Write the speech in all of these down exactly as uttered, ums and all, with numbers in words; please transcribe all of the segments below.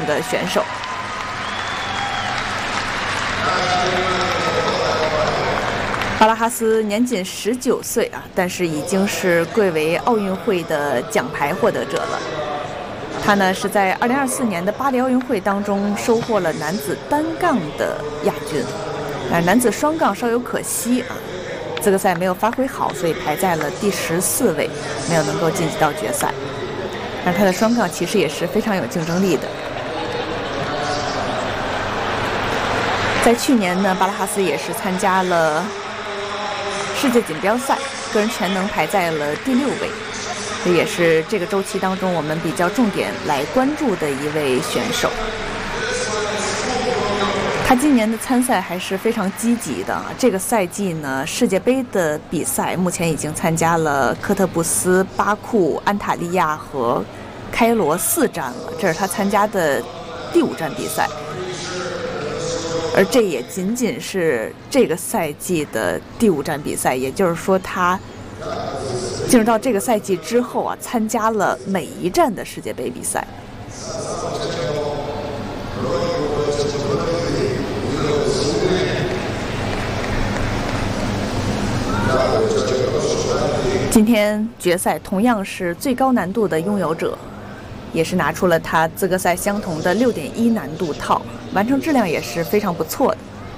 的选手。巴拉哈斯年仅十九岁啊，但是已经是贵为奥运会的奖牌获得者了。他呢是在二零二四年的巴黎奥运会当中收获了男子单杠的亚军，而男子双杠稍有可惜啊，资格赛没有发挥好，所以排在了第十四位，没有能够晋级到决赛。而他的双杠其实也是非常有竞争力的。在去年呢，巴拉哈斯也是参加了世界锦标赛，个人全能排在了第六位，这也是这个周期当中我们比较重点来关注的一位选手。他今年的参赛还是非常积极的啊！这个赛季呢，世界杯的比赛目前已经参加了科特布斯、巴库、安塔利亚和开罗四站了，这是他参加的第五站比赛。而这也仅仅是这个赛季的第五站比赛，也就是说，他进入到这个赛季之后啊，参加了每一站的世界杯比赛。今天决赛同样是最高难度的拥有者，也是拿出了他资格赛相同的六点一难度套，完成质量也是非常不错的。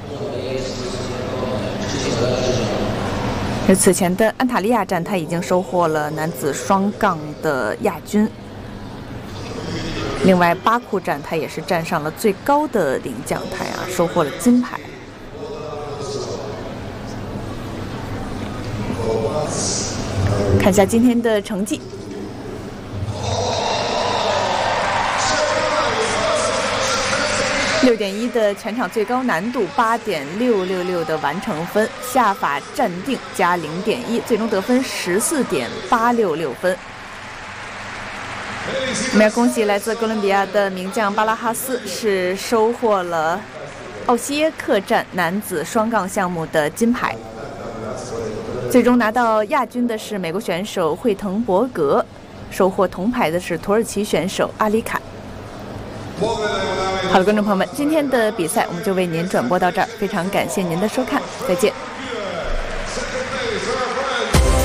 而此前的安塔利亚站，他已经收获了男子双杠的亚军。另外，巴库站他也是站上了最高的领奖台啊，收获了金牌。看一下今天的成绩。六点一的全场最高难度，八点六六六的完成分，下法站定加零点一，最终得分十四点八六六分。我们要恭喜来自哥伦比亚的名将巴拉哈斯，是收获了奥西耶克站男子双杠项目的金牌。最终拿到亚军的是美国选手惠滕伯格，收获铜牌的是土耳其选手阿里卡。好的，观众朋友们，今天的比赛我们就为您转播到这儿，非常感谢您的收看，再见。